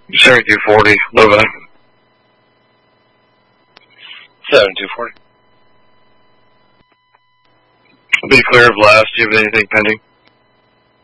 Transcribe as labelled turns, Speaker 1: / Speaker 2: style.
Speaker 1: 7240, low back. 7240. Be clear of last. Do you have anything pending?